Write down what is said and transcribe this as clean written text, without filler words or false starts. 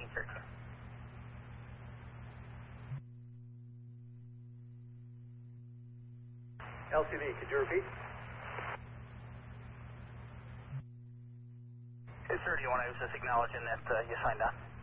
taking Cherokee. LCV, could you repeat? Hey, sir, do you want to just acknowledge in that you signed on?